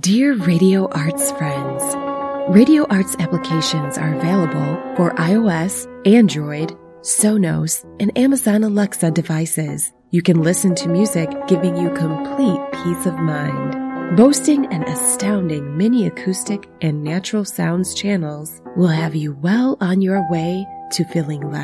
Dear Radio Arts friends, Radio Arts applications are available for iOS, Android, Sonos, and Amazon Alexa devices. You can listen to music giving you complete peace of mind. Boasting an astounding mini acoustic and natural sounds channels will have you well on your way to feeling less